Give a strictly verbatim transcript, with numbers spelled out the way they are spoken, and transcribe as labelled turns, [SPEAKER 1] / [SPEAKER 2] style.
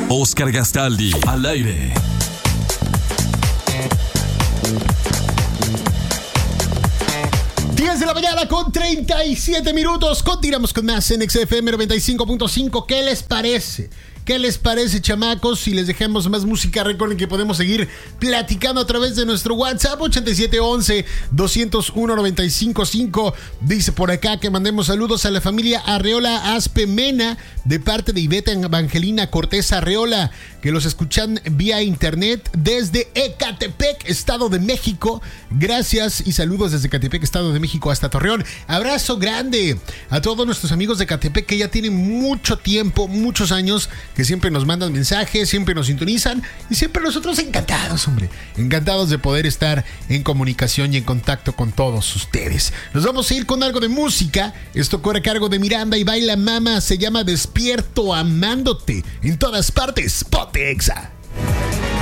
[SPEAKER 1] Oscar Gastaldi, al aire.
[SPEAKER 2] diez de la mañana con treinta y siete minutos. Continuamos con más en X F M noventa y cinco punto cinco. ¿Qué les parece? ¿Qué les parece, chamacos? Si les dejamos más música, recuerden que podemos seguir platicando a través de nuestro WhatsApp ochenta y siete once, doscientos uno, noventa y cinco cinco. Dice por acá que mandemos saludos a la familia Arreola Aspe Mena de parte de Iveta Evangelina Cortés Arreola, que los escuchan vía internet desde Ecatepec, Estado de México. Gracias y saludos desde Ecatepec, Estado de México hasta Torreón. Abrazo grande a todos nuestros amigos de Ecatepec que ya tienen mucho tiempo, muchos años, que siempre nos mandan mensajes, siempre nos sintonizan y siempre nosotros encantados, hombre, encantados de poder estar en comunicación y en contacto con todos ustedes. Nos vamos a ir con algo de música. Esto corre a cargo de Miranda y Baila Mama. Se llama Despierto Amándote. En todas partes, Ponte Exa.